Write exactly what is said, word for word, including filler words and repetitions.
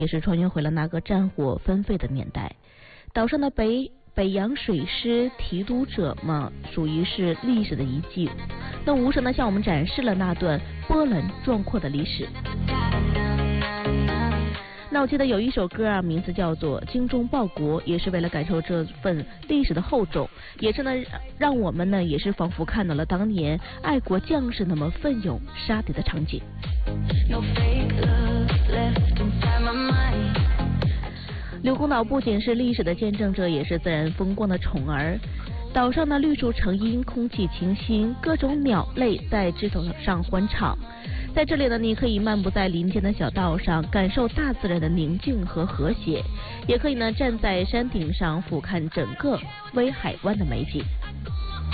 也是穿越回了那个战火纷飞的年代。岛上的北北洋水师提督者嘛，属于是历史的遗迹。那无声呢向我们展示了那段波澜壮阔的历史。那我记得有一首歌啊，名字叫做《精忠报国》，也是为了感受这份历史的厚重，也是呢让我们呢也是仿佛看到了当年爱国将士那么奋勇杀敌的场景。刘公岛不仅是历史的见证者，也是自然风光的宠儿。岛上的绿树成荫，空气清新，各种鸟类在枝头上欢唱。在这里呢，你可以漫步在林间的小道上，感受大自然的宁静和和谐，也可以呢站在山顶上俯瞰整个威海湾的美景。